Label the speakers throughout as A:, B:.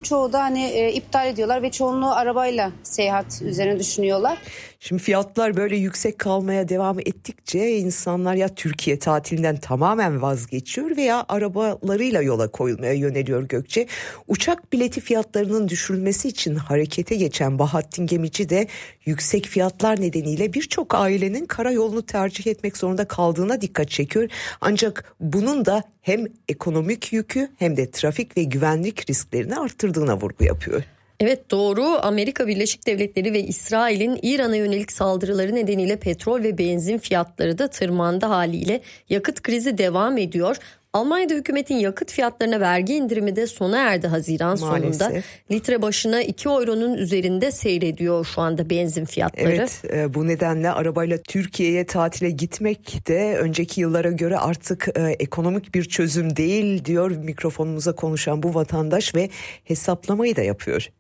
A: çoğu da hani iptal ediyorlar ve çoğunluğu arabayla seyahat üzerine düşünüyorlar.
B: Şimdi fiyatlar böyle yüksek kalmaya devam ettikçe insanlar ya Türkiye tatilinden tamamen vazgeçiyor veya arabalarıyla yola koyulmaya yöneliyor Gökçe. Uçak bileti fiyatlarının düşürülmesi için harekete geçen Bahattin Gemici de yüksek fiyatlar nedeniyle birçok ailenin karayolunu tercih etmek zorunda kaldığına dikkat çekiyor. Ancak bunun da hem ekonomik yükü hem de trafik ve güvenlik risklerini arttırdığına vurgu yapıyor.
C: Evet, doğru. Amerika Birleşik Devletleri ve İsrail'in İran'a yönelik saldırıları nedeniyle petrol ve benzin fiyatları da tırmandı haliyle. Yakıt krizi devam ediyor. Almanya'da hükümetin yakıt fiyatlarına vergi indirimi de sona erdi Haziran sonunda. Litre başına 2 euronun üzerinde seyrediyor şu anda benzin fiyatları.
B: Evet, bu nedenle arabayla Türkiye'ye tatile gitmek de önceki yıllara göre artık ekonomik bir çözüm değil diyor mikrofonumuza konuşan bu vatandaş ve hesaplamayı da yapıyor.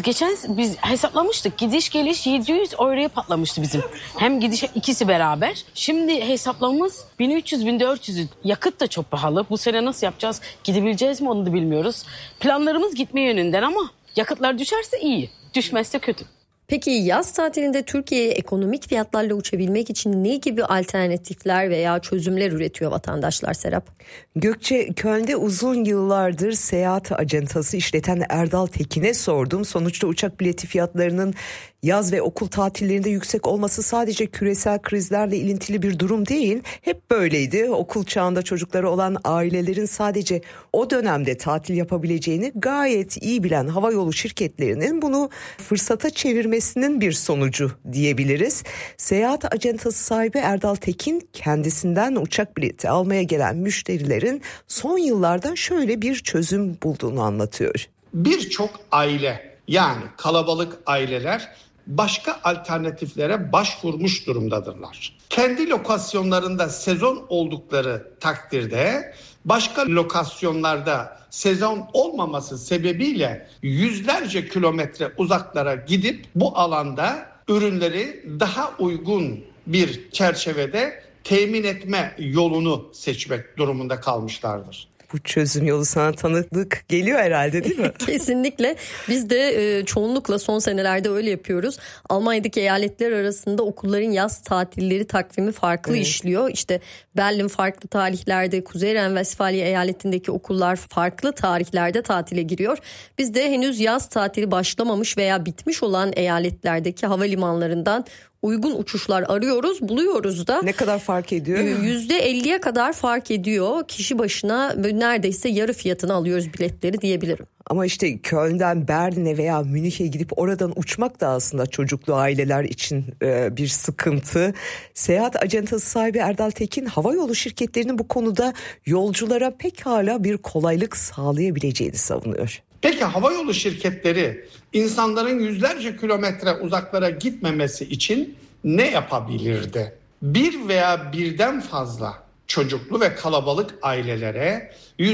D: Biz hesaplamıştık. Gidiş geliş 700 euroya patlamıştı bizim. Hem gidiş ikisi beraber. Şimdi hesaplamamız 1300-1400. Yakıt da çok pahalı. Bu sene nasıl yapacağız? Gidebileceğiz mi onu da bilmiyoruz. Planlarımız gitme yönünden ama yakıtlar düşerse iyi. Düşmezse kötü.
C: Peki yaz tatilinde Türkiye'ye ekonomik fiyatlarla uçabilmek için ne gibi alternatifler veya çözümler üretiyor vatandaşlar Serap?
B: Gökçe, Köln'de uzun yıllardır seyahat acentası işleten Erdal Tekin'e sordum. Sonuçta uçak bileti fiyatlarının yaz ve okul tatillerinde yüksek olması sadece küresel krizlerle ilintili bir durum değil. Hep böyleydi. Okul çağında çocukları olan ailelerin sadece o dönemde tatil yapabileceğini gayet iyi bilen havayolu şirketlerinin bunu fırsata çevirmesinin bir sonucu diyebiliriz. Seyahat acentası sahibi Erdal Tekin kendisinden uçak bileti almaya gelen müşterilerin son yıllarda şöyle bir çözüm bulduğunu anlatıyor.
E: Birçok aile, yani kalabalık aileler başka alternatiflere başvurmuş durumdadırlar. Kendi lokasyonlarında sezon oldukları takdirde başka lokasyonlarda sezon olmaması sebebiyle yüzlerce kilometre uzaklara gidip bu alanda ürünleri daha uygun bir çerçevede temin etme yolunu seçmek durumunda kalmışlardır.
B: Bu çözüm yolu sana tanıdık geliyor herhalde, değil mi?
C: Kesinlikle. Biz de çoğunlukla son senelerde öyle yapıyoruz. Almanya'daki eyaletler arasında okulların yaz tatilleri takvimi farklı işliyor. İşte Berlin farklı tarihlerde, Kuzey Ren-Vesfalya eyaletindeki okullar farklı tarihlerde tatile giriyor. Biz de henüz yaz tatili başlamamış veya bitmiş olan eyaletlerdeki havalimanlarından uygun uçuşlar arıyoruz, buluyoruz da.
B: Ne kadar fark ediyor?
C: %50'ye kadar fark ediyor. Kişi başına neredeyse yarı fiyatını alıyoruz biletleri diyebilirim.
B: Ama işte Köln'den Berlin'e veya Münih'e gidip oradan uçmak da aslında çocuklu aileler için bir sıkıntı. Seyahat acentası sahibi Erdal Tekin, havayolu şirketlerinin bu konuda yolculara pekala bir kolaylık sağlayabileceğini savunuyor.
E: Peki havayolu şirketleri insanların yüzlerce kilometre uzaklara gitmemesi için ne yapabilirdi? Bir veya birden fazla çocuklu ve kalabalık ailelere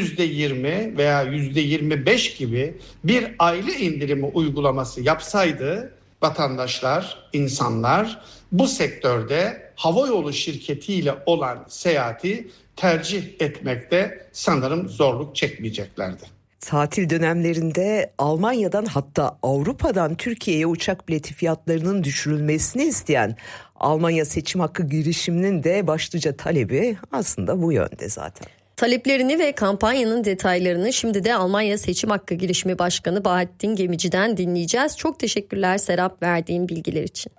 E: %20 veya %25 gibi bir aile indirimi uygulaması yapsaydı vatandaşlar, insanlar bu sektörde havayolu şirketiyle olan seyahati tercih etmekte sanırım zorluk çekmeyeceklerdi.
B: Tatil dönemlerinde Almanya'dan, hatta Avrupa'dan Türkiye'ye uçak bileti fiyatlarının düşürülmesini isteyen Almanya Seçim Hakkı girişiminin de başlıca talebi aslında bu yönde zaten.
C: Taleplerini ve kampanyanın detaylarını şimdi de Almanya Seçim Hakkı Girişimi Başkanı Bahattin Gemici'den dinleyeceğiz. Çok teşekkürler Serap, verdiğin bilgiler için.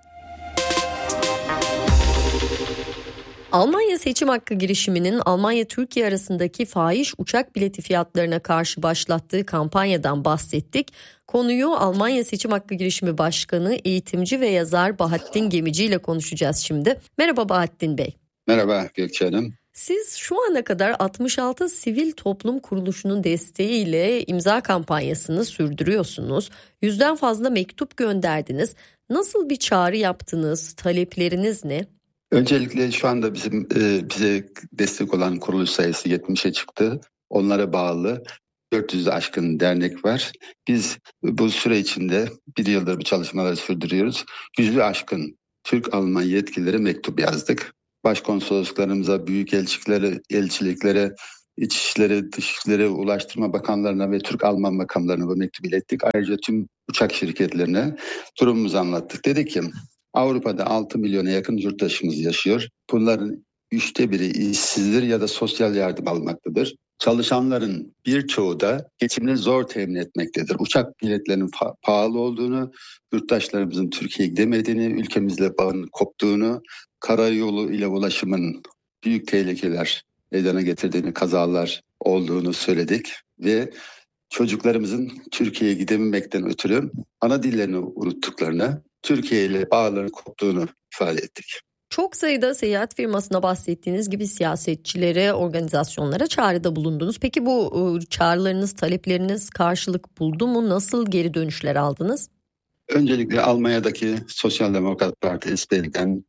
C: Almanya Seçim Hakkı girişiminin Almanya-Türkiye arasındaki fahiş uçak bileti fiyatlarına karşı başlattığı kampanyadan bahsettik. Konuyu Almanya Seçim Hakkı girişimi başkanı, eğitimci ve yazar Bahattin Gemici ile konuşacağız şimdi. Merhaba Bahattin Bey.
F: Merhaba Gökçe Hanım.
C: Siz şu ana kadar 66 sivil toplum kuruluşunun desteğiyle imza kampanyasını sürdürüyorsunuz. 100'den fazla mektup gönderdiniz. Nasıl bir çağrı yaptınız? Talepleriniz ne?
F: Öncelikle şu anda bize destek olan kuruluş sayısı 70'e çıktı. Onlara bağlı 400'e aşkın dernek var. Biz bu süre içinde bir yıldır bu çalışmaları sürdürüyoruz. 100'ü aşkın Türk-Alman yetkililere mektup yazdık. Başkonsolosluklarımıza, büyükelçiliklere İçişleri, Dışişleri, Ulaştırma Bakanlarına ve Türk-Alman makamlarına bu mektubu ilettik. Ayrıca tüm uçak şirketlerine durumumuzu anlattık. Dedik ki Avrupa'da 6 milyona yakın yurttaşımız yaşıyor. Bunların 1/3 işsizdir ya da sosyal yardım almaktadır. Çalışanların birçoğu da geçimini zor temin etmektedir. Uçak biletlerinin pahalı olduğunu, yurttaşlarımızın Türkiye'ye gidemediğini, ülkemizle bağın koptuğunu, karayolu ile ulaşımın büyük tehlikeler meydana getirdiğini, kazalar olduğunu söyledik ve çocuklarımızın Türkiye'ye gidememekten ötürü ana dillerini unuttuklarını, Türkiye ile bağların koptuğunu ifade ettik.
C: Çok sayıda seyahat firmasına bahsettiğiniz gibi siyasetçilere, organizasyonlara çağrıda bulundunuz. Peki bu çağrılarınız, talepleriniz karşılık buldu mu? Nasıl geri dönüşler aldınız?
F: Öncelikle Almanya'daki Sosyal Demokrat Parti SP'den,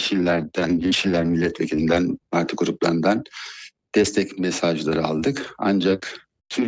F: Yeşiller Milletvekilinden, parti gruplarından destek mesajları aldık. Ancak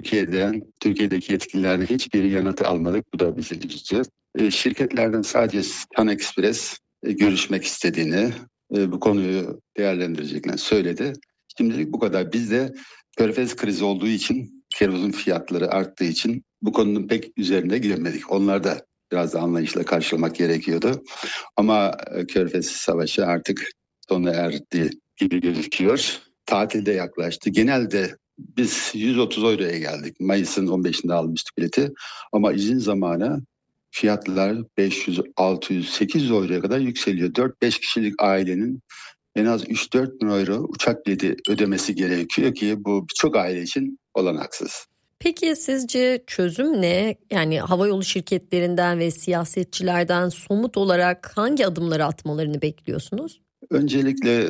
F: Türkiye'deki yetkililerden hiçbir yanıtı almadık. Bu da bizi üzücü. Şirketlerden sadece Tan Express görüşmek istediğini, bu konuyu değerlendireceklerini söyledi. Şimdilik bu kadar. Biz de Körfez krizi olduğu için, kerozin fiyatları arttığı için bu konunun pek üzerine giremedik. Onlar da biraz da anlayışla karşılamak gerekiyordu. Ama Körfez Savaşı artık sona erdi gibi gözüküyor. Tatilde yaklaştı. Genelde biz 130 euroya geldik. Mayıs'ın 15'inde almıştık bileti. Ama izin zamanı fiyatlar 500, 600, 800 euroya kadar yükseliyor. 4-5 kişilik ailenin en az 3-4 bin euro uçak bileti ödemesi gerekiyor ki bu birçok aile için olanaksız.
C: Peki sizce çözüm ne? Yani havayolu şirketlerinden ve siyasetçilerden somut olarak hangi adımları atmalarını bekliyorsunuz?
F: Öncelikle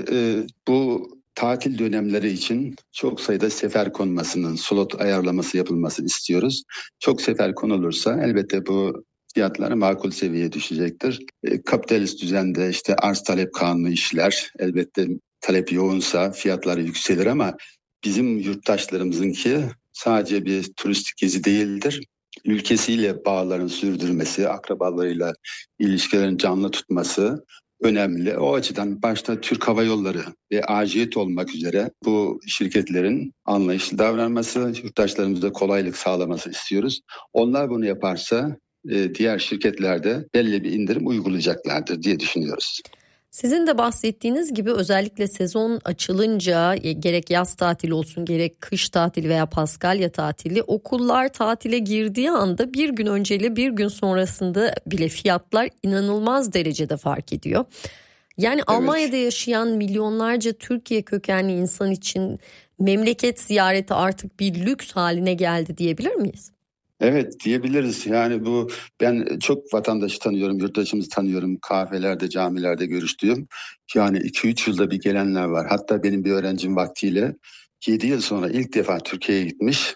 F: bu tatil dönemleri için çok sayıda sefer konmasının, slot ayarlaması yapılmasını istiyoruz. Çok sefer konulursa elbette bu fiyatlar makul seviyeye düşecektir. Kapitalist düzende işte arz talep kanunu işler. Elbette talep yoğunsa fiyatları yükselir ama bizim yurttaşlarımızınki sadece bir turistik gezi değildir. Ülkesiyle bağların sürdürmesi, akrabalarıyla ilişkilerin canlı tutması önemli. O açıdan başta Türk Hava Yolları ve AJet olmak üzere bu şirketlerin anlayışlı davranması, yurttaşlarımıza kolaylık sağlaması istiyoruz. Onlar bunu yaparsa diğer şirketlerde belli bir indirim uygulayacaklardır diye düşünüyoruz.
C: Sizin de bahsettiğiniz gibi özellikle sezon açılınca gerek yaz tatili olsun gerek kış tatili veya Paskalya tatili okullar tatile girdiği anda bir gün önceyle bir gün sonrasında bile fiyatlar inanılmaz derecede fark ediyor. Yani evet. Almanya'da yaşayan milyonlarca Türkiye kökenli insan için memleket ziyareti artık bir lüks haline geldi diyebilir miyiz?
F: Evet diyebiliriz. Yani bu ben çok vatandaşı tanıyorum, yurttaşımızı tanıyorum. Kahvelerde, camilerde görüştüğüm. Yani 2-3 yılda bir gelenler var. Hatta benim bir öğrencim vaktiyle 7 yıl sonra ilk defa Türkiye'ye gitmiş.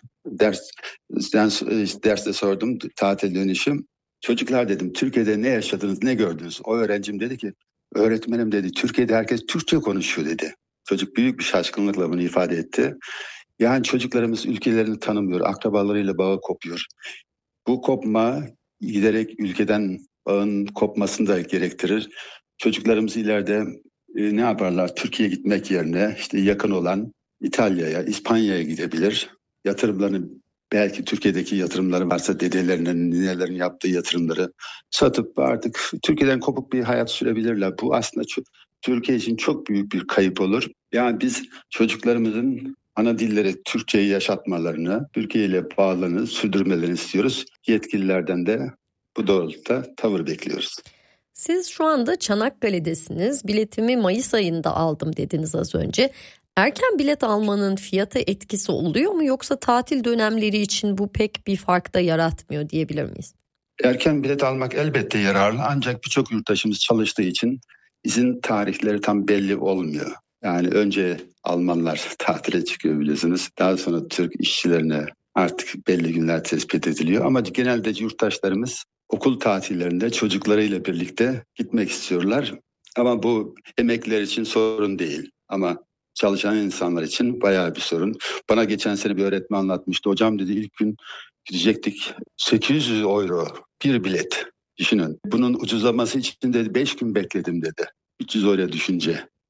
F: Derste sordum tatil dönüşüm. Çocuklar dedim Türkiye'de ne yaşadınız, ne gördünüz? O öğrencim dedi ki öğretmenim dedi Türkiye'de herkes Türkçe konuşuyor dedi. Çocuk büyük bir şaşkınlıkla bunu ifade etti. Yani çocuklarımız ülkelerini tanımıyor, akrabalarıyla bağı kopuyor. Bu kopma giderek ülkeden bağın kopmasını da gerektirir. Çocuklarımız ileride ne yaparlar? Türkiye'ye gitmek yerine işte yakın olan İtalya'ya, İspanya'ya gidebilir. Yatırımlarını belki Türkiye'deki yatırımları varsa dedelerinin, ninelerin yaptığı yatırımları satıp artık Türkiye'den kopuk bir hayat sürebilirler. Bu aslında Türkiye için çok büyük bir kayıp olur. Yani biz çocuklarımızın ana dilleri Türkçeyi yaşatmalarını, Türkiye ile bağlarını sürdürmelerini istiyoruz. Yetkililerden de bu doğrultuda tavır bekliyoruz.
C: Siz şu anda Çanakkale'desiniz. Biletimi Mayıs ayında aldım dediniz az önce. Erken bilet almanın fiyata etkisi oluyor mu yoksa tatil dönemleri için bu pek bir fark da yaratmıyor diyebilir miyiz?
F: Erken bilet almak elbette yararlı ancak birçok yurttaşımız çalıştığı için izin tarihleri tam belli olmuyor. Yani önce Almanlar tatile çıkıyor biliyorsunuz. Daha sonra Türk işçilerine artık belli günler tespit ediliyor. Ama genelde yurttaşlarımız okul tatillerinde çocuklarıyla birlikte gitmek istiyorlar. Ama bu emekliler için sorun değil. Ama çalışan insanlar için bayağı bir sorun. Bana geçen sene bir öğretmen anlatmıştı. Hocam dedi ilk gün gidecektik 800 euro bir bilet. Düşünün. Bunun ucuzlaması için dedi 5 gün bekledim dedi. 300 euro düşünce.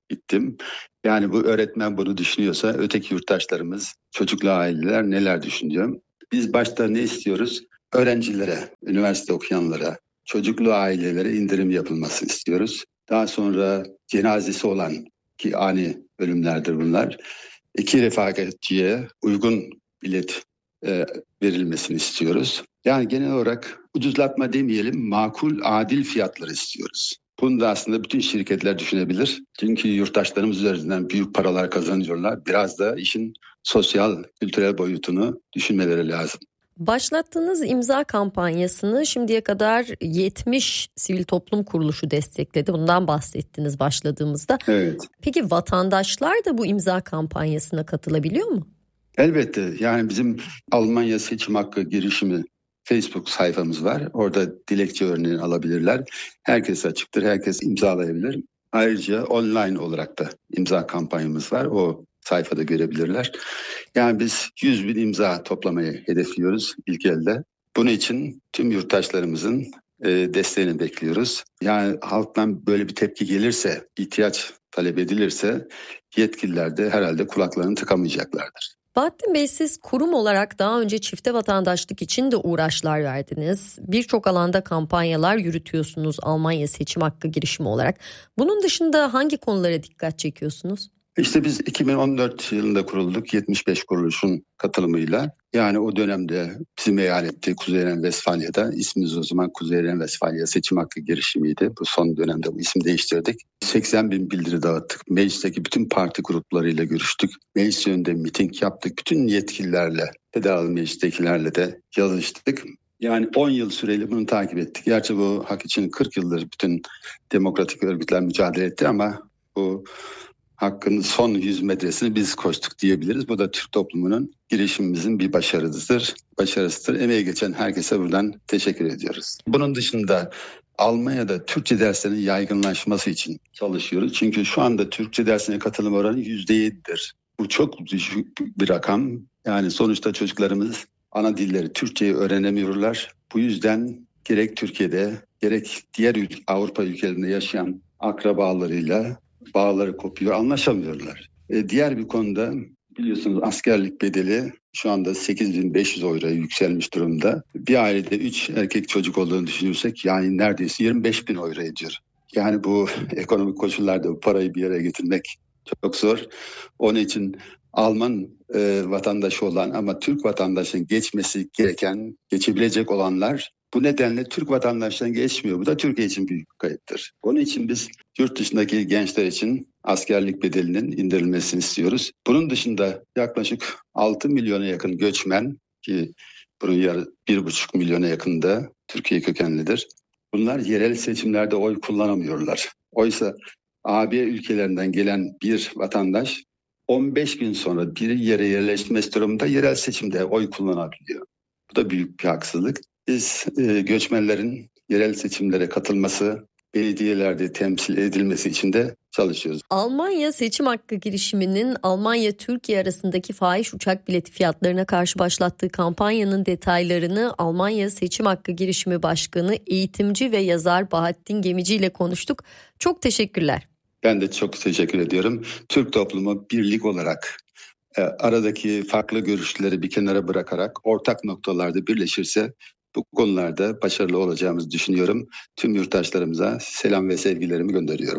F: gittim. Yani bu öğretmen bunu düşünüyorsa öteki yurttaşlarımız, çocuklu aileler neler düşünüyor? Biz başta ne istiyoruz? Öğrencilere, üniversite okuyanlara, çocuklu ailelere indirim yapılmasını istiyoruz. Daha sonra cenazesi olan, ki ani ölümlerdir bunlar, 2 refakatçiye uygun bilet verilmesini istiyoruz. Yani genel olarak ucuzlatma demeyelim, makul, adil fiyatları istiyoruz. Bunu da aslında bütün şirketler düşünebilir. Çünkü yurttaşlarımız üzerinden büyük paralar kazanıyorlar. Biraz da işin sosyal, kültürel boyutunu düşünmeleri lazım.
C: Başlattığınız imza kampanyasını şimdiye kadar 70 sivil toplum kuruluşu destekledi. Bundan bahsettiniz başladığımızda.
F: Evet.
C: Peki vatandaşlar da bu imza kampanyasına katılabiliyor mu?
F: Elbette. Yani bizim Almanya Seçim Hakkı girişimi Facebook sayfamız var. Orada dilekçe örneğini alabilirler. Herkes açıktır, herkes imzalayabilir. Ayrıca online olarak da imza kampanyamız var. O sayfada görebilirler. Yani biz 100.000 imza toplamayı hedefliyoruz ilk elde. Bunun için tüm yurttaşlarımızın desteğini bekliyoruz. Yani halktan böyle bir tepki gelirse, ihtiyaç talep edilirse yetkililer de herhalde kulaklarını tıkamayacaklardır.
C: Bahattin Bey, siz kurum olarak daha önce çifte vatandaşlık için de uğraşlar verdiniz. Birçok alanda kampanyalar yürütüyorsunuz Almanya Seçim Hakkı girişimi olarak. Bunun dışında hangi konulara dikkat çekiyorsunuz?
F: İşte biz 2014 yılında kurulduk 75 kuruluşun katılımıyla. Yani o dönemde bizim eyalette Kuzey Ren-Vesfalya'da, ismimiz o zaman Kuzey Ren-Vesfalya Seçim Hakkı girişimiydi. Bu son dönemde bu isim değiştirdik. 80.000 bildiri dağıttık. Meclisteki bütün parti gruplarıyla görüştük. Meclis önünde miting yaptık. Bütün yetkililerle, federal meclistekilerle de yazıştık. Yani 10 yıl süreli bunu takip ettik. Gerçi bu hak için 40 yıldır bütün demokratik örgütler mücadele etti ama bu hakkın son 100 metresini biz koştuk diyebiliriz. Bu da Türk toplumunun, girişimimizin bir başarısıdır. Emeği geçen herkese buradan teşekkür ediyoruz. Bunun dışında Almanya'da Türkçe derslerinin yaygınlaşması için çalışıyoruz. Çünkü şu anda Türkçe dersine katılım oranı %7'dir. Bu çok düşük bir rakam. Yani sonuçta çocuklarımız ana dilleri Türkçeyi öğrenemiyorlar. Bu yüzden gerek Türkiye'de gerek diğer Avrupa ülkelerinde yaşayan akrabalarıyla bağları kopuyor, anlaşamıyorlar. Diğer bir konuda biliyorsunuz askerlik bedeli şu anda 8.500 euroya yükselmiş durumda. Bir ailede 3 erkek çocuk olduğunu düşünürsek yani neredeyse 25.000 euro ediyor. Yani bu ekonomik koşullarda bu parayı bir yere getirmek çok zor. Onun için Alman vatandaşı olan ama Türk vatandaşının geçebilecek olanlar bu nedenle Türk vatandaşlarından geçmiyor. Bu da Türkiye için büyük bir kayıptır. Onun için biz yurt dışındaki gençler için askerlik bedelinin indirilmesini istiyoruz. Bunun dışında yaklaşık 6 milyona yakın göçmen, ki bunun 1,5 milyona yakın da Türkiye kökenlidir. Bunlar yerel seçimlerde oy kullanamıyorlar. Oysa AB ülkelerinden gelen bir vatandaş 15 gün sonra bir yere yerleşmesi durumunda yerel seçimde oy kullanabiliyor. Bu da büyük bir haksızlık. Biz göçmenlerin yerel seçimlere katılması, belediyelerde temsil edilmesi için de çalışıyoruz.
C: Almanya Seçim Hakkı girişiminin Almanya-Türkiye arasındaki fahiş uçak bileti fiyatlarına karşı başlattığı kampanyanın detaylarını Almanya Seçim Hakkı girişimi başkanı, eğitimci ve yazar Bahattin Gemici ile konuştuk. Çok teşekkürler.
F: Ben de çok teşekkür ediyorum. Türk toplumu birlik olarak aradaki farklı görüşleri bir kenara bırakarak ortak noktalarda birleşirse bu konularda başarılı olacağımızı düşünüyorum. Tüm yurttaşlarımıza selam ve sevgilerimi gönderiyorum.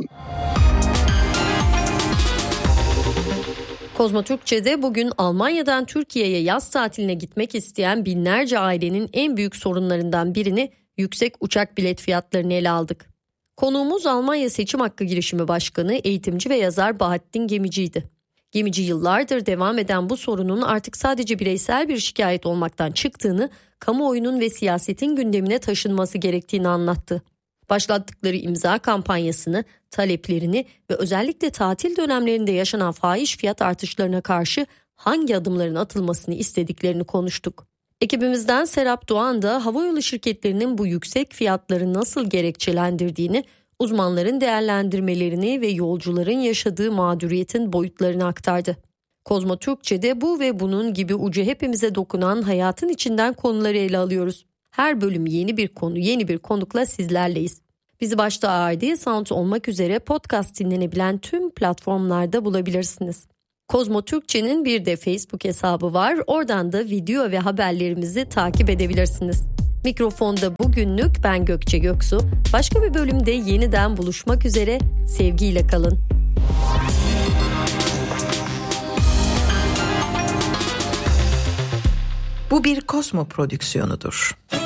C: Kozmo Türkçe'de bugün Almanya'dan Türkiye'ye yaz tatiline gitmek isteyen binlerce ailenin en büyük sorunlarından birini yüksek uçak bilet fiyatlarını ele aldık. Konuğumuz Almanya Seçim Hakkı girişimi başkanı, eğitimci ve yazar Bahattin Gemici'ydi. Gemici yıllardır devam eden bu sorunun artık sadece bireysel bir şikayet olmaktan çıktığını, kamuoyunun ve siyasetin gündemine taşınması gerektiğini anlattı. Başlattıkları imza kampanyasını, taleplerini ve özellikle tatil dönemlerinde yaşanan fahiş fiyat artışlarına karşı hangi adımların atılmasını istediklerini konuştuk. Ekibimizden Serap Doğan da havayolu şirketlerinin bu yüksek fiyatları nasıl gerekçelendirdiğini, uzmanların değerlendirmelerini ve yolcuların yaşadığı mağduriyetin boyutlarını aktardı. Kozmo Türkçe'de bu ve bunun gibi ucu hepimize dokunan hayatın içinden konuları ele alıyoruz. Her bölüm yeni bir konu, yeni bir konukla sizlerleyiz. Bizi başta ARD Sound olmak üzere podcast dinlenebilen tüm platformlarda bulabilirsiniz. Kozmo Türkçe'nin bir de Facebook hesabı var. Oradan da video ve haberlerimizi takip edebilirsiniz. Mikrofonda bugünlük ben Gökçe Göksu. Başka bir bölümde yeniden buluşmak üzere. Sevgiyle kalın.
G: Bu bir Kozmo prodüksiyonudur.